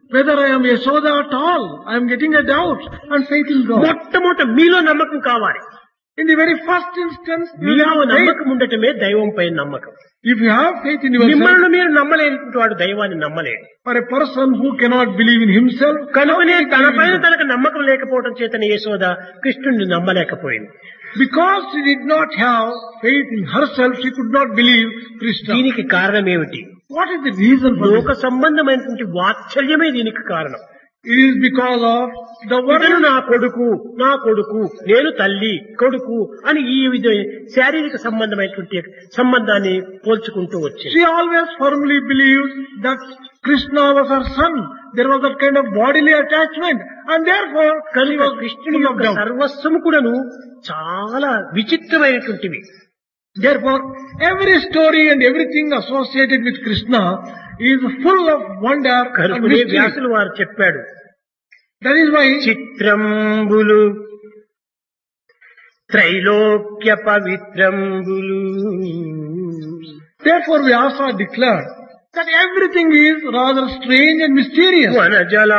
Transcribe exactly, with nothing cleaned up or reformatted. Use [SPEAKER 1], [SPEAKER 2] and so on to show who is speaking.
[SPEAKER 1] whether I am Yashoda at all. I am getting a doubt and faith in God.
[SPEAKER 2] మొట్టమొదట మీలో నమ్మకం కావాలి.
[SPEAKER 1] In the very first instance, you
[SPEAKER 2] మీలో
[SPEAKER 1] have faith.
[SPEAKER 2] నమ్మకం ఉండటమే దైవం పైన నమ్మకం.
[SPEAKER 1] If you have faith in yourself,
[SPEAKER 2] మిమ్మల్ని మీరు నమ్మలేనటువంటి వాడు దైవాన్ని నమ్మలేడు.
[SPEAKER 1] for a person who cannot believe in himself,
[SPEAKER 2] కనుకనే తన పైన తనకు నమ్మకం లేకపోవడం చేతనే యశోద కృష్ణుడిని నమ్మలేకపోయింది.
[SPEAKER 1] because she did not have faith in herself, she could not believe Krishna.
[SPEAKER 2] దీనికి కారణం ఏమిటి?
[SPEAKER 1] What is the reason for
[SPEAKER 2] లోక
[SPEAKER 1] this?
[SPEAKER 2] సంబంధమైనటువంటి వాత్సల్యమే దీనికి కారణం.
[SPEAKER 1] It is because of the
[SPEAKER 2] ఇతను
[SPEAKER 1] world.
[SPEAKER 2] నా కొడుకు, నా కొడుకు, నేను తల్లి, కొడుకు అని ఈ విధ శారీరక సంబంధమైనటువంటి సంబంధాన్ని పోల్చుకుంటూ వచ్చింది.
[SPEAKER 1] She always firmly believed that Krishna was her son. There was that kind of bodily attachment, and therefore she
[SPEAKER 2] కనుక
[SPEAKER 1] was
[SPEAKER 2] కృష్ణుని
[SPEAKER 1] full of
[SPEAKER 2] యొక్క
[SPEAKER 1] doubt.
[SPEAKER 2] సర్వస్వము కూడాను చాలా విచిత్రమైనటువంటివి.
[SPEAKER 1] Therefore, every story and everything associated with Krishna is full of wonder and
[SPEAKER 2] కనుకనే
[SPEAKER 1] mystery.
[SPEAKER 2] వ్యాసులు వారు చెప్పాడు,
[SPEAKER 1] That is why
[SPEAKER 2] చిత్రంబులు Trailokya పవిత్రంబులు.
[SPEAKER 1] therefore Vyasa declared that everything is rather strange and mysterious.
[SPEAKER 2] వనజల